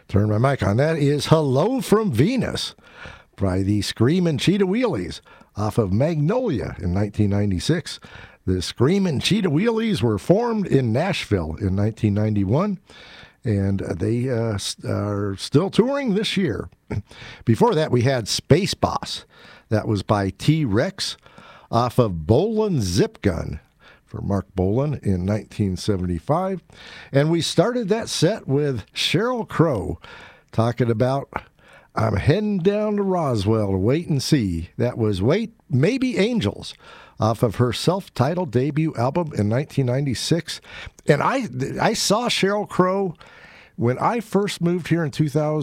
Turn my mic on. That is Hello from Venus by the Screamin' Cheetah Wheelies off of Magnolia in 1996. The Screamin' Cheetah Wheelies were formed in Nashville in 1991, and they are still touring this year. Before that, we had Space Boss. That was by T-Rex off of Bolin Zip Gun for Mark Bolan in 1975. And we started that set with Sheryl Crow talking about I'm heading down to Roswell to wait and see. That was Wait, Maybe Angels off of her self-titled debut album in 1996. And I saw Sheryl Crow when I first moved here in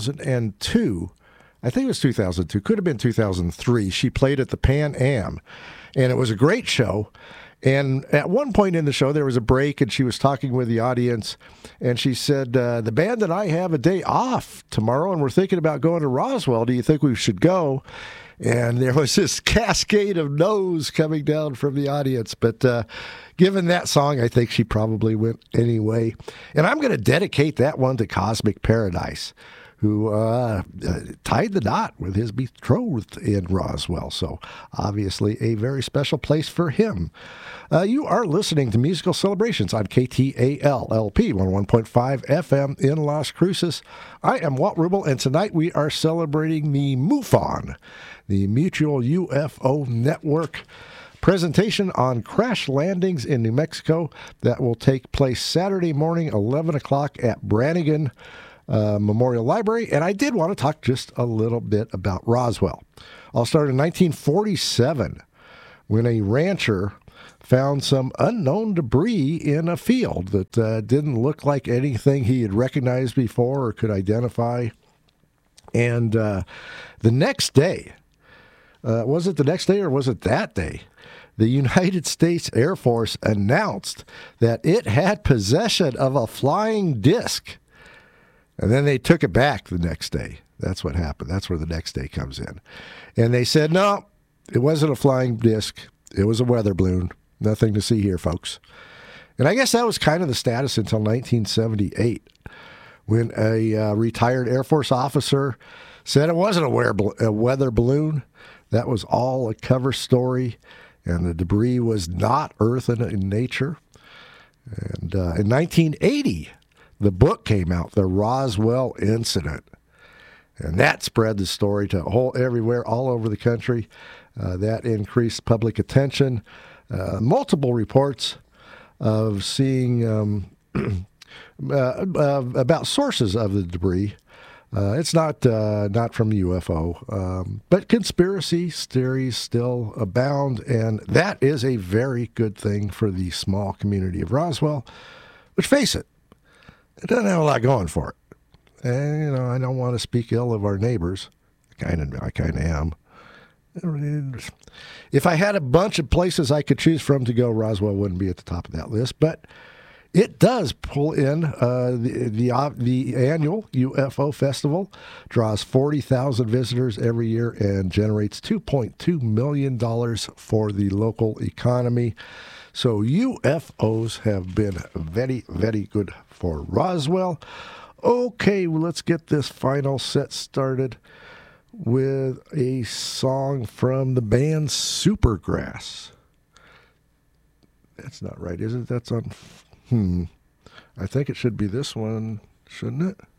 2002. I think it was 2002. Could have been 2003. She played at the Pan Am, and it was a great show. And at one point in the show, there was a break, and she was talking with the audience, and she said, the band and I have a day off tomorrow, and we're thinking about going to Roswell. Do you think we should go? And there was this cascade of no's coming down from the audience. But given that song, I think she probably went anyway. And I'm going to dedicate that one to Cosmic Paradise, who tied the knot with his betrothed in Roswell. So obviously a very special place for him. You are listening to Musical Celebrations on KTAL-LP 101.5 FM in Las Cruces. I am Walt Rubel, and tonight we are celebrating the MUFON, the Mutual UFO Network presentation on crash landings in New Mexico that will take place Saturday morning, 11 o'clock at Brannigan Memorial Library. And I did want to talk just a little bit about Roswell. I'll start in 1947 when a rancher found some unknown debris in a field that didn't look like anything he had recognized before or could identify. And the next day, was it the next day or was it that day? The United States Air Force announced that it had possession of a flying disc. And then they took it back the next day. That's what happened. That's where the next day comes in. And they said, no, it wasn't a flying disc. It was a weather balloon. Nothing to see here, folks. And I guess that was kind of the status until 1978, when a retired Air Force officer said it wasn't a weather balloon. That was all a cover story, and the debris was not Earth in nature. And in 1980, the book came out, The Roswell Incident, and that spread the story to everywhere, all over the country. That increased public attention. Multiple reports of seeing about sources of the debris. It's not from UFO, but conspiracy theories still abound, and that is a very good thing for the small community of Roswell, which, face it, it doesn't have a lot going for it. And, I don't want to speak ill of our neighbors. I kind of am. If I had a bunch of places I could choose from to go, Roswell wouldn't be at the top of that list. But it does pull in the annual UFO Festival, draws 40,000 visitors every year and generates $2.2 million for the local economy. So UFOs have been very, very good for Roswell. Okay, well, let's get this final set started with a song from the band Supergrass. That's not right, is it? That's on... I think it should be this one, shouldn't it?